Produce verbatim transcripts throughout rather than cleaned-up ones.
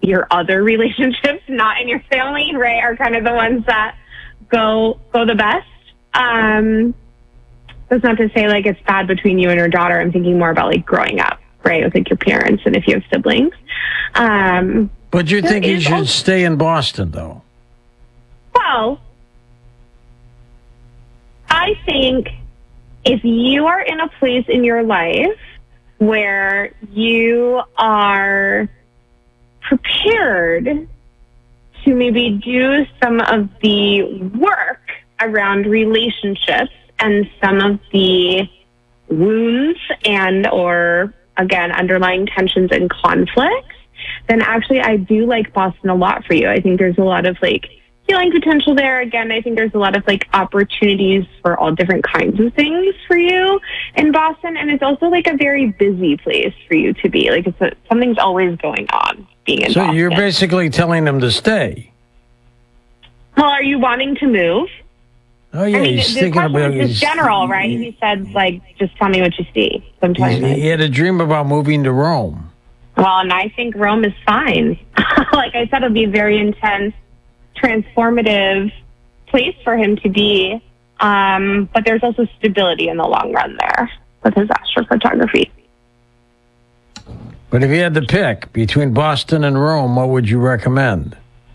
your other relationships, not in your family, right, are kind of the ones that go go the best. Um, that's not to say like it's bad between you and your daughter. I'm thinking more about like growing up, right, with like your parents and if you have siblings. Um, but you think he should also, stay in Boston, though? Well, I think if you are in a place in your life where you are prepared to maybe do some of the work around relationships and some of the wounds and or, again, underlying tensions and conflicts, then actually I do like Boston a lot for you. I think there's a lot of, like, healing potential there. Again, I think there's a lot of, like, opportunities for all different kinds of things for you in Boston. And it's also, like, a very busy place for you to be. Like, it's a, something's always going on being in so Boston. So you're basically telling him to stay. Well, are you wanting to move? Oh, yeah, I mean, he's the thinking question about was just general, right? He said, like, just tell me what you see. Sometimes he had a dream about moving to Rome. Well, and I think Rome is fine. Like I said, it'll be a very intense, transformative place for him to be. Um, but there's also stability in the long run there with his astrophotography. But if you had to pick between Boston and Rome, what would you recommend?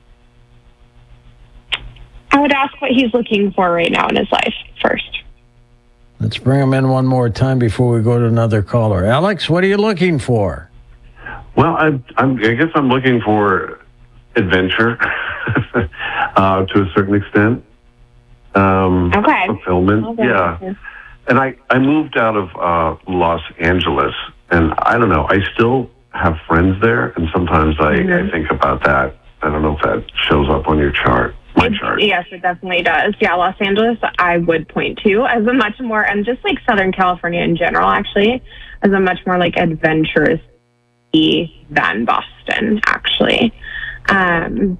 I would ask what he's looking for right now in his life first. Let's bring him in one more time before we go to another caller. Alex, what are you looking for? Well, I, I'm, I guess I'm looking for adventure uh, to a certain extent. Um, okay. Fulfillment, okay. Yeah. And I, I moved out of uh, Los Angeles, and I don't know, I still have friends there, and sometimes I, mm-hmm. I think about that. I don't know if that shows up on your chart. My it, chart. Yes, it definitely does. Yeah, Los Angeles, I would point to as a much more, and just like Southern California in general, actually, as a much more like adventurous than Boston, actually. Um,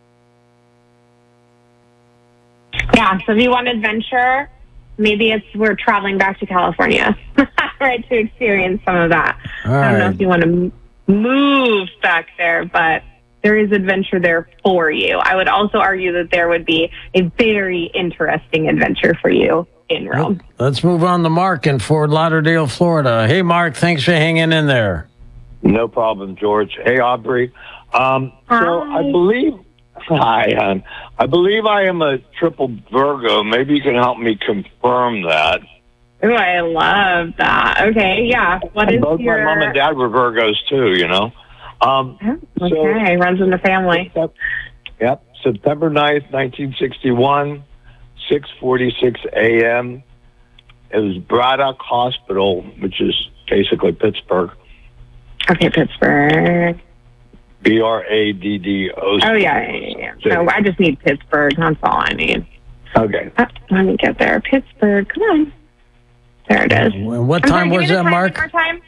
yeah, so if you want adventure, maybe it's we're traveling back to California, right, to experience some of that. All I don't right. know if you want to move back there, but there is adventure there for you. I would also argue that there would be a very interesting adventure for you in Rome. Let's move on to Mark in Fort Lauderdale, Florida. Hey, Mark, thanks for hanging in there. No problem, George. Hey, Aubrey. Um, so I believe, hi, hon. I believe I am a triple Virgo. Maybe you can help me confirm that. Oh, I love that. Okay, yeah. What and is both your... my mom and dad were Virgos too, you know. Um, okay, so, runs in the family. Yep, September ninth, nineteen sixty-one, six forty-six a.m. It was Braddock Hospital, which is basically Pittsburgh. Okay, Pittsburgh. B R A D D O. Oh, yeah, yeah, yeah. No, I just need Pittsburgh. That's all I need. Okay. Oh, let me get there. Pittsburgh, come on. There it is. And what time was that, Mark? One more time.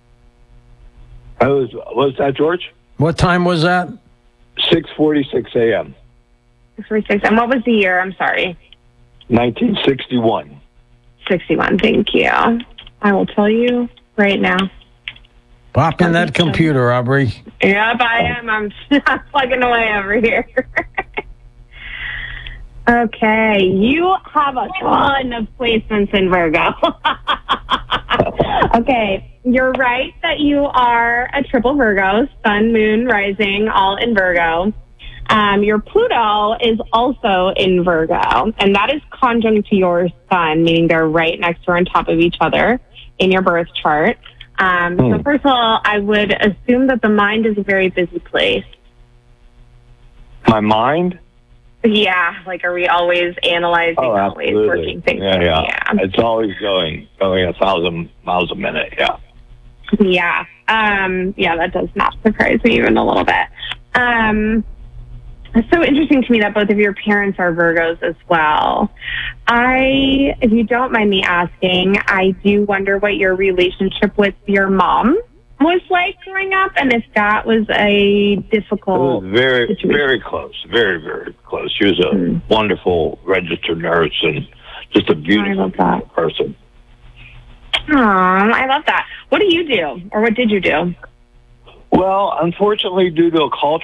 I was, was that, George? What time was that? six forty-six a.m. six forty-six. And what was the year? I'm sorry. nineteen sixty-one. sixty-one. Thank you. I will tell you right now. Pop in that computer, Aubrey. Yep, I am. I'm, I'm plugging away over here. Okay, you have a ton of placements in Virgo. Okay, you're right that you are a triple Virgo, sun, moon, rising, all in Virgo. Um, your Pluto is also in Virgo, and that is conjunct to your sun, meaning they're right next to or on top of each other in your birth chart. Um, hmm. So first of all, I would assume that the mind is a very busy place. My mind? Yeah, like are we always analyzing, oh, always working things? Yeah, yeah, yeah. It's always going, going a thousand miles a minute, yeah. Yeah, um, yeah, that does not surprise me even a little bit. Um, it's so interesting to me that both of your parents are Virgos as well. I, if you don't mind me asking, I do wonder what your relationship with your mom was like growing up, and if that was a difficult It was very, situation. very close, very, very close. She was a mm. wonderful registered nurse and just a beautiful oh, person. Oh, I love that. What do you do, or what did you do? Well, unfortunately, due to a culture